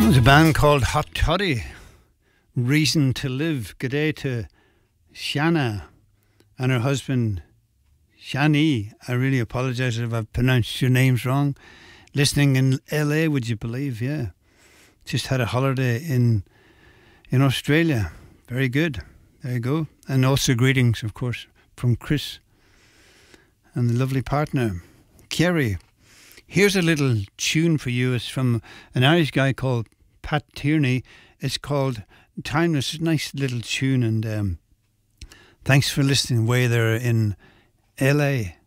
There's a band called Hot Toddy, Reason to Live. Good day to Shanna and her husband Shani. I really apologise if I've pronounced your names wrong. Listening in LA, would you believe? Yeah. Just had a holiday in Australia. Very good. There you go. And also greetings, of course, from Chris and the lovely partner, Kerry. Here's a little tune for you. It's from an Irish guy called Pat Tierney. It's called Timeless. It's a nice little tune. And thanks for listening way there in LA.